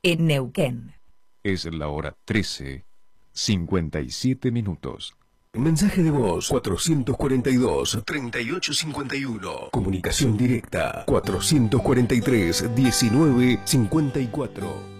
en Neuquén. Es la hora 13:57. Mensaje de voz 442-3851. Comunicación directa 443-1954.